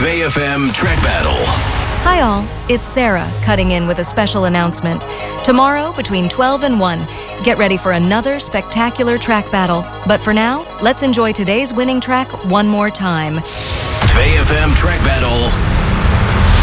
FM Track Battle. Hi all, it's Sarah cutting in with a special announcement. Tomorrow between 12 and 1, get ready for another spectacular track battle. But for now, let's enjoy today's winning track one more time. FM Track Battle